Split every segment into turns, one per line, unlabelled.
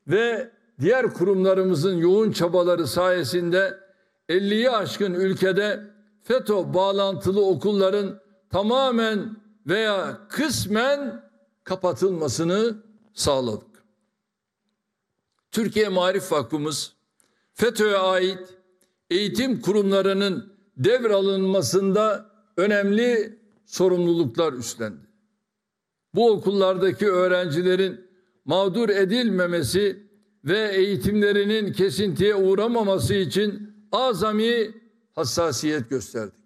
ve diğer kurumlarımızın yoğun çabaları sayesinde 50'yi aşkın ülkede FETÖ bağlantılı okulların tamamen veya kısmen kapatılmasını sağladık. Türkiye Maarif Vakfımız FETÖ'ye ait eğitim kurumlarının devralınmasında önemli sorumluluklar üstlendi. Bu okullardaki öğrencilerin mağdur edilmemesi ve eğitimlerinin kesintiye uğramaması için azami hassasiyet gösterdik.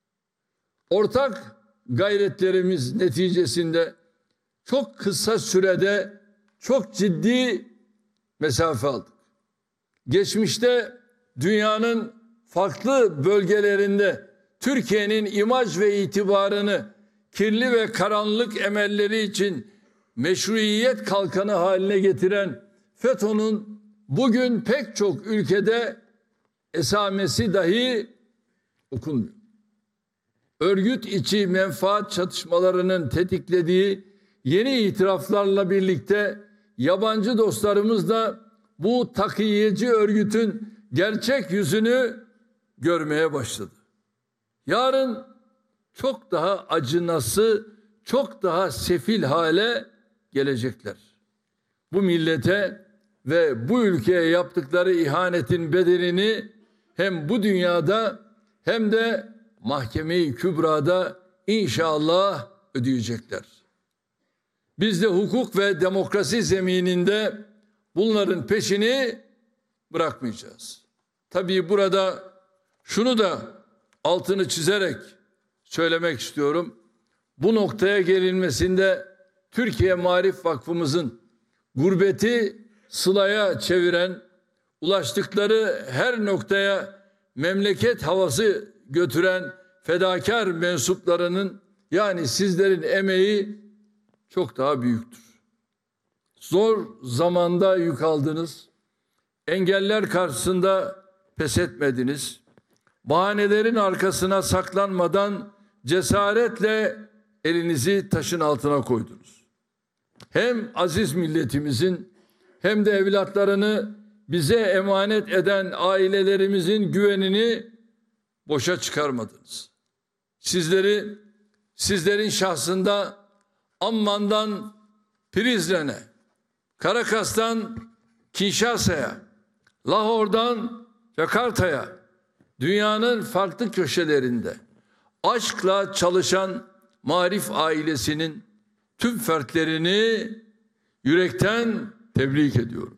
Ortak gayretlerimiz neticesinde çok kısa sürede çok ciddi mesafe aldık. Geçmişte dünyanın farklı bölgelerinde Türkiye'nin imaj ve itibarını kirli ve karanlık emelleri için meşruiyet kalkanı haline getiren FETÖ'nün bugün pek çok ülkede esamesi dahi okunmuyor. Örgüt içi menfaat çatışmalarının tetiklediği yeni itiraflarla birlikte yabancı dostlarımız da bu takiyeci örgütün gerçek yüzünü görmeye başladı. Yarın çok daha acınası, çok daha sefil hale gelecekler. Bu millete ve bu ülkeye yaptıkları ihanetin bedelini hem bu dünyada hem de Mahkeme-i Kübra'da inşallah ödeyecekler. Biz de hukuk ve demokrasi zemininde bunların peşini bırakmayacağız. Tabii burada şunu da altını çizerek söylemek istiyorum. Bu noktaya gelinmesinde Türkiye Maarif Vakfımızın gurbeti sılaya çeviren, ulaştıkları her noktaya memleket havası götüren fedakar mensuplarının, yani sizlerin emeği çok daha büyüktür. Zor zamanda yük aldınız. Engeller karşısında pes etmediniz. Bahanelerin arkasına saklanmadan cesaretle elinizi taşın altına koydunuz. Hem aziz milletimizin hem de evlatlarını bize emanet eden ailelerimizin güvenini boşa çıkarmadınız. Sizlerin şahsında Amman'dan Prizren'e, Karakas'tan Kinshasa'ya, Lahor'dan Jakarta'ya, dünyanın farklı köşelerinde aşkla çalışan Maarif ailesinin tüm fertlerini yürekten tebrik ediyorum.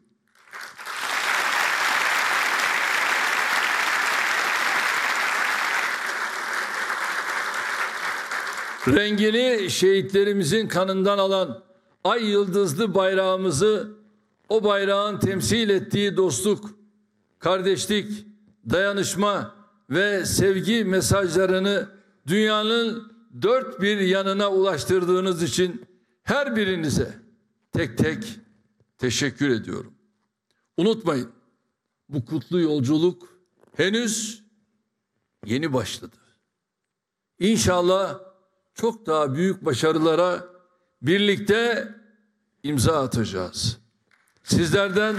Rengini şehitlerimizin kanından alan ay yıldızlı bayrağımızı, o bayrağın temsil ettiği dostluk, kardeşlik, dayanışma ve sevgi mesajlarını dünyanın dört bir yanına ulaştırdığınız için her birinize tek tek teşekkür ediyorum. Unutmayın, bu kutlu yolculuk henüz yeni başladı. İnşallah çok daha büyük başarılara birlikte imza atacağız. Sizlerden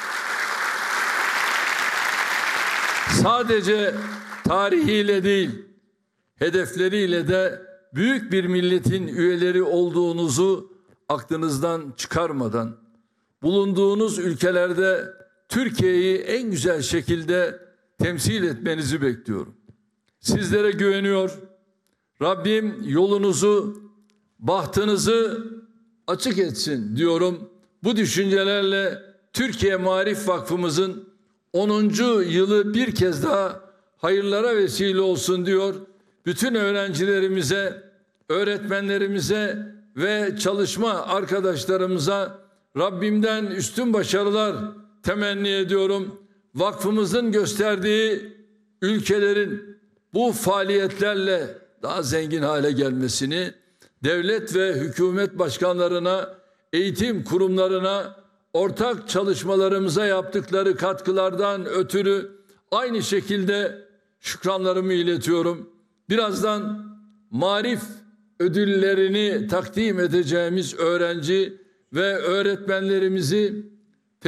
sadece tarihiyle değil, hedefleriyle de büyük bir milletin üyeleri olduğunuzu aklınızdan çıkarmadan, bulunduğunuz ülkelerde Türkiye'yi en güzel şekilde temsil etmenizi bekliyorum. Sizlere güveniyor. Rabbim yolunuzu, bahtınızı açık etsin diyorum. Bu düşüncelerle Türkiye Maarif Vakfımızın 10. yılı bir kez daha hayırlara vesile olsun diyor. Bütün öğrencilerimize, öğretmenlerimize ve çalışma arkadaşlarımıza Rabbimden üstün başarılar temenni ediyorum. Vakfımızın gösterdiği ülkelerin bu faaliyetlerle daha zengin hale gelmesini, devlet ve hükümet başkanlarına, eğitim kurumlarına, ortak çalışmalarımıza yaptıkları katkılardan ötürü aynı şekilde şükranlarımı iletiyorum. Birazdan Maarif ödüllerini takdim edeceğimiz öğrenci ve öğretmenlerimizi